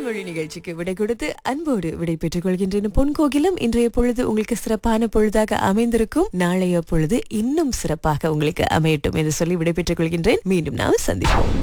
மொழி நிகழ்ச்சிக்கு விடை கொடுத்து அன்போடு விடை பெற்றுக் கொள்கின்றன பொன் கோகிலம். இன்றைய பொழுது உங்களுக்கு சிறப்பான பொழுதாக அமைந்திருக்கும். நாளைய பொழுது இன்னும் சிறப்பாக உங்களுக்கு அமையட்டும் என்று சொல்லி விடை பெற்றுக் கொள்கின்றேன். மீண்டும் நாம் சந்திப்போம்.